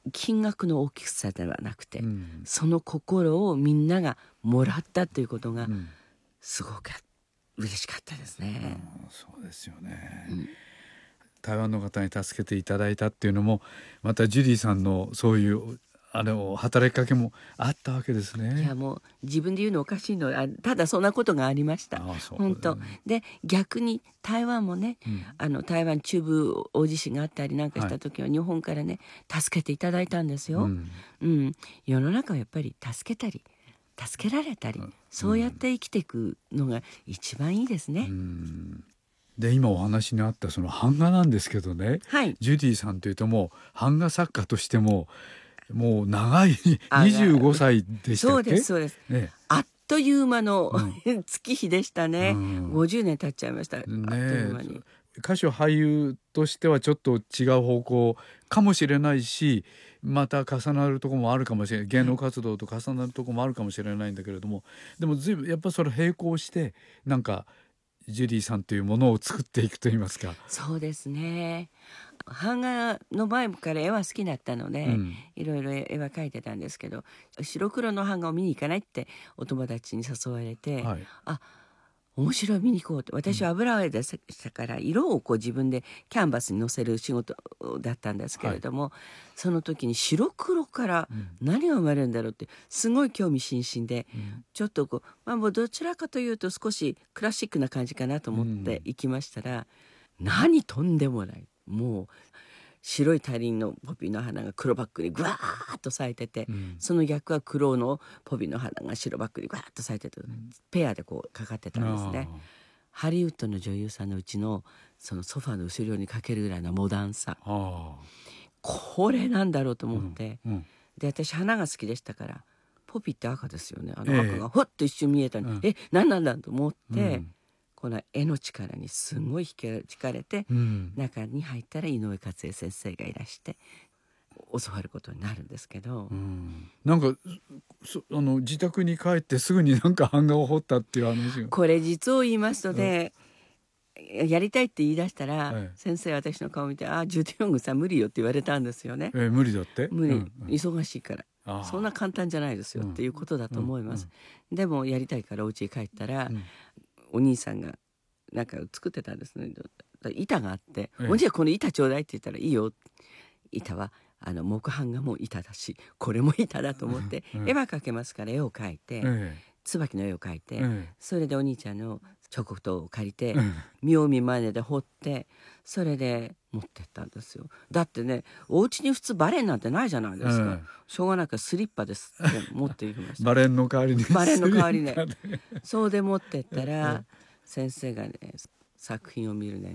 金額の大きさではなくて、その心をみんながもらったということがすごく嬉しかったですね。 そうですよね、台湾の方に助けていただいたっていうのもまたジュディさんのそういう働きかけもあったわけですね。 いやもう自分で言うのおかしいの、ただそんなことがありました。本当で、逆に台湾もね、台湾中部大地震があったりなんかした時は、日本からね助けていただいたんですよ。世の中はやっぱり助けたり助けられたり、そうやって生きていくのが一番いいですね。 で今お話にあったその版画なんですけどね、ジュディさんというともう版画作家としてももう長い25歳でしたっけ？ そうです、あっという間の、月日でしたね。50年経っちゃいました、あっという間に。 歌手俳優としてはちょっと違う方向かもしれないし、また重なるところもあるかもしれない、芸能活動と重なるところもあるかもしれないんだけれども、でも随分やっぱそれ並行してなんかジュディさんというものを作っていくといいますか。 そうですね。版画の前から絵は好きだったので、いろいろ絵は描いてたんですけど、白黒の版画を見に行かないってお友達に誘われて、面白い見に行こうって。私は油絵でしたから色をこう自分でキャンバスに載せる仕事だったんですけれども、その時に白黒から何が生まれるんだろうってすごい興味津々で、ちょっとこう、もうどちらかというと少しクラシックな感じかなと思って行きましたら、何とんでもない、もう白い大輪のポピーの花が黒バックにグワーッと咲いてて、その逆は黒のポピーの花が白バックにグワーッと咲いてて、ペアでこうかかってたんですね。ハリウッドの女優さんのうちのそのソファーの後ろにかけるぐらいのモダンさ、これなんだろうと思って、で私花が好きでしたから、ポピーって赤ですよね、赤がふっと一瞬見えたので、何なんだと思って、この絵の力にすごい引かれて、中に入ったら井上勝恵先生がいらして教わることになるんですけど、 なんか自宅に帰ってすぐになんか版画を彫ったっていう話が。 これ実を言いますとね、やりたいって言い出したら、先生私の顔見て「ジュディ・ヨングさん無理よ」って言われたんですよね。 無理だって？ 無理、忙しいから、そんな簡単じゃないですよっていうことだと思います。でもやりたいからお家に帰ったら、お兄さんがなんか作ってたんですね。板があって「お兄ちゃんこの板ちょうだい」って言ったら「いいよ」。板は木版画も板だし、これも板だと思って、絵は描けますから絵を描いて、椿の絵を描いて、それでお兄ちゃんの彫刻刀を借りて、見よう見まねで彫って、それで持ってったんですよ。だってね、お家に普通バレンなんてないじゃないですか。しょうがなくスリッパですって持っていきました。 バレンの代わりにバレンの代わりね。そうで持ってったら、先生がね作品を見るね、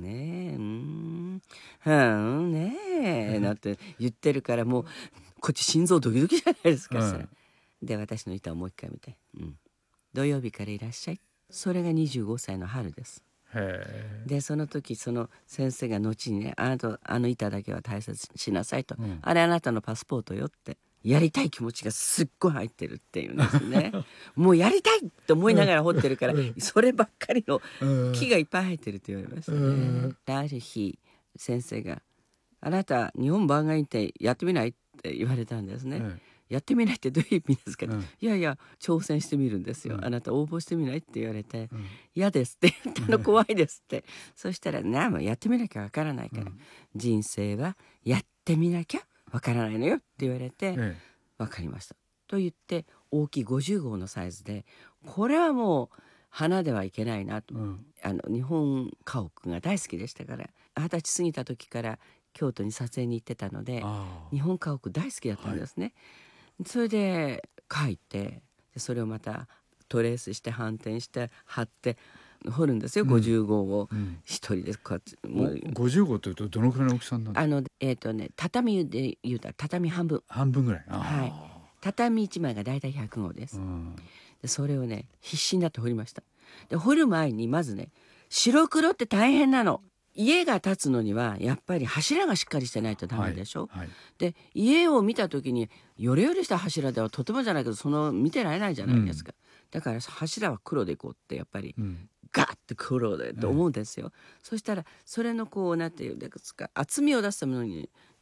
ねなんて言ってるから、もうこっち心臓ドキドキじゃないですか。で私の板をもう一回見て、土曜日からいらっしゃい。それが25歳の春です。でその時その先生が後にね「あの板だけは大切にしなさい」と、あれあなたのパスポートよって、やりたい気持ちがすっごい入ってるっていうんですね。もうやりたいって思いながら彫ってるから、そればっかりの木がいっぱい入ってるって言われましたね。ある日先生が「あなた日本版画院展やってみない?」って言われたんですね。やってみないってどういう意味ですか？いやいや挑戦してみるんですよ。あなた応募してみないって言われて、嫌ですって言ったの、怖いですって。そしたらもうやってみなきゃわからないから、人生はやってみなきゃわからないのよって言われて、わかりましたと言って大きい50号のサイズで、これはもう花ではいけないなと、日本家屋が大好きでしたから、20歳過ぎた時から京都に撮影に行ってたので、日本家屋大好きだったんですね。それで描いて、それをまたトレースして反転して貼って彫るんですよ、50号を一人でこうやって。 50号というとどのくらいの大きさになるんですか？ 畳で言うたら畳半分ぐらい。 畳1枚がだいたい100号です。でそれをね必死になって彫りました。で彫る前にまずね、白黒って大変なの。家が建つのにはやっぱり柱がしっかりしてないとダメでしょ。で家を見た時にヨレヨレした柱ではとてもじゃないけど見てられないじゃないですか。だから柱は黒でいこうってやっぱり、ガーッて黒でと思うんですよ。そしたらそれのこうなんていうんですか、厚みを出すために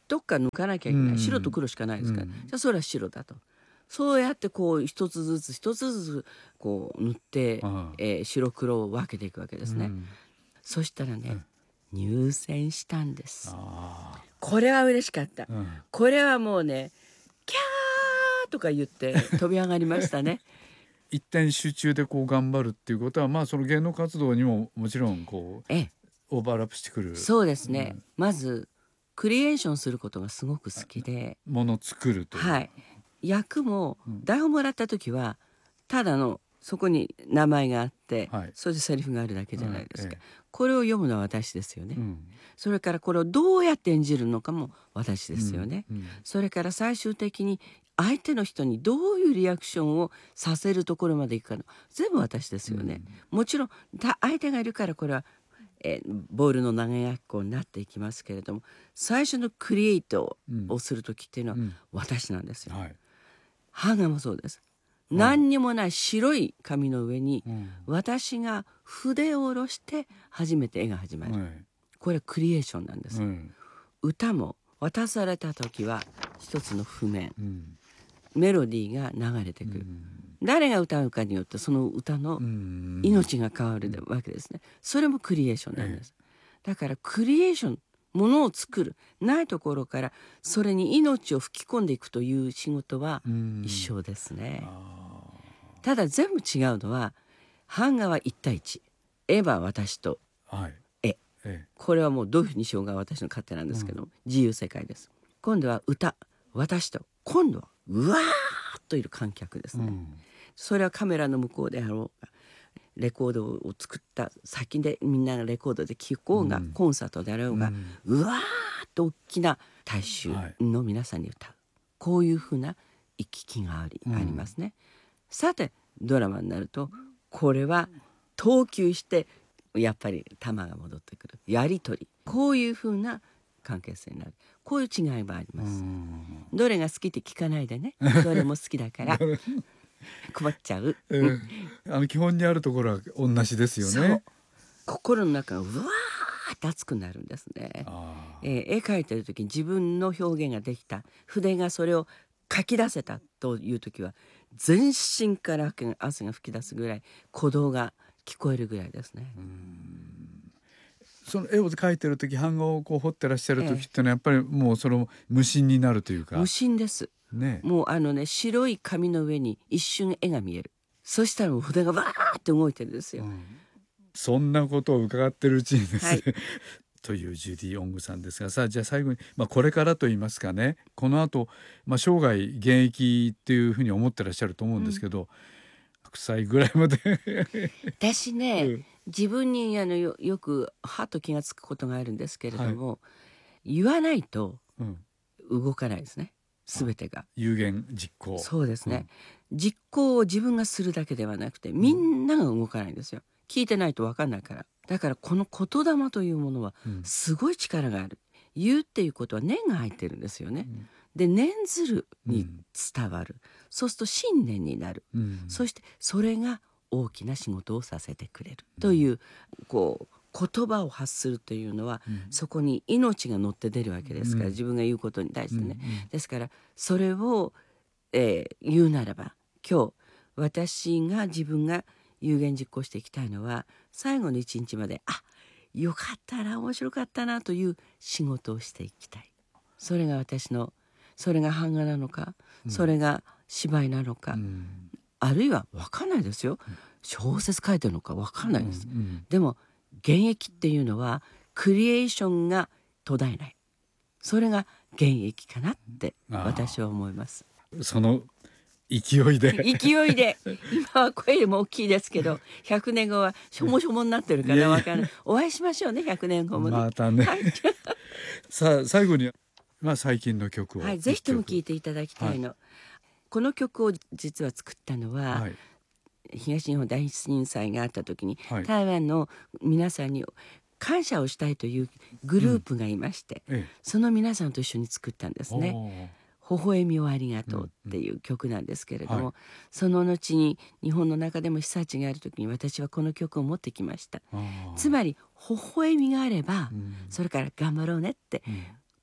どっか抜かなきゃいけない、 うん白と黒しかないですから、 うんじゃあそれは白だと。そうやってこう一つずつこう塗って、 ああ白黒を分けていくわけですね。 うんそしたらね、入選したんです。 あこれは嬉しかった。 あうんこれはもうね、キャーとか言って飛び上がりましたね。 一点集中でこう頑張るっていうことは、まあその芸能活動にももちろんこうええ、 オーバーラップしてくるそうですね。まずクリエーションすることがすごく好きで、 ものを作るという。 はい。役も台本もらった時はただのそこに名前があって、 はいそれでセリフがあるだけじゃないですか。 えこれを読むのは私ですよね。 うんそれからこれをどうやって演じるのかも私ですよね。 うんそれから最終的に相手の人にどういうリアクションをさせるところまでいくかの全部私ですよね。もちろん相手がいるからこれは、ボールの投げやっこになっていきますけれども、最初のクリエイトをする時っていうのは私なんですよ。 はい版画もそうです。何にもない白い紙の上にうん私が筆を下ろして初めて絵が始まる。 はいこれはクリエーションなんです。 うん歌も渡された時は一つの譜面、 うんメロディーが流れてくる。誰が歌うかによってその歌のうん命が変わるわけですね。それもクリエーションなんです。だからクリエーション、ものを作る、ないところからそれに命を吹き込んでいくという仕事は一緒ですね。 あただ全部違うのは、版画は1対1、絵は私とあはい絵。 えこれはもうどういうふうにしようが私の勝手なんですけど、自由世界です。今度は歌、私と、今度はうわーっといる観客ですね。それはカメラの向こうであろうが、レコードを作った先でみんながレコードで聴こうが、コンサートであろうが、うわーっと大きな大衆の皆さんに歌う、こういうふうな行き来がありますね。さてドラマになるとこれは投球してやっぱり球が戻ってくる、やり取り、こういうふうな関係性になる、こういう違いもあります。どれが好きって聞かないでね、どれも好きだから配っちゃう、 基本にあるところは同じですよね。 そう、心の中がうわーって熱くなるんですね。絵描いてる時に自分の表現ができた、筆がそれを書き出せたという時は全身から汗が噴き出すぐらい鼓動が聞こえるぐらいですね。 その絵を描いてる時、版画をこう彫ってらっしゃる時ってのはやっぱりもうその無心になるというか。 無心です、 ね、 もう白い紙の上に一瞬絵が見える。そしたらもう筆がバーって動いてるんですよ。 そんなことを伺ってるうちにですね、 はいというジュディ・オングさんですが、さあじゃあ最後に、これからと言いますかね、この後、生涯現役っていうふうに思ってらっしゃると思うんですけど、100歳ぐらいまで私ね、自分によくはっと気がつくことがあるんですけれども、言わないと動かないですね、全てが。 有言実行。 そうですね、実行を自分がするだけではなくてみんなが動かないんですよ。聞いてないと分かんないから。だからこの言霊というものはすごい力がある。言うっていうことは念が入ってるんですよね。で念ずるに伝わる、そうすると信念になる、そしてそれが大きな仕事をさせてくれるという、こう言葉を発するというのは、そこに命が乗って出るわけですから、自分が言うことに対してね、ですからそれを、言うならば今日自分が有言実行していきたいのは、最後の一日までよかったな、面白かったなという仕事をしていきたい。それが私の、それが版画なのか、それが芝居なのか、あるいは分かんないですよ、小説書いてるのか分かんないです、でも現役っていうのはクリエーションが途絶えない、それが現役かなって私は思います。 その勢いで今は声も大きいですけど、100年後はしょもしょもになってるから分からない。お会いしましょうね、100年後もね。 またね、さあ最後に、最近の曲を、 ぜひとも聴いていただきたいの、この曲を実は作ったのは、東日本大震災があった時に、台湾の皆さんに感謝をしたいというグループがいまして、その皆さんと一緒に作ったんですね。微笑みをありがとうっていう曲なんですけれども、その後に日本の中でも被災地がある時に私はこの曲を持ってきました。つまり微笑みがあれば、それから頑張ろうねって、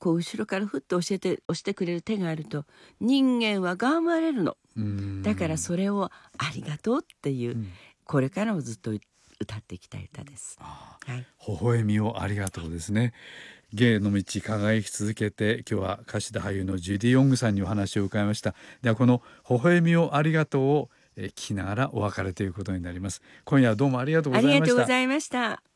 こう後ろからふっと押してくれる手があると人間は頑張れるの。だからそれをありがとうっていう、これからもずっと歌っていきたい歌です。 はい、 微笑みをありがとうですね。芸の道輝き続けて、今日は歌手で俳優のジュディ・ヨングさんにお話を伺いました。ではこの微笑みをありがとうを聞きながらお別れということになります。今夜はどうもありがとうございました。 ありがとうございました。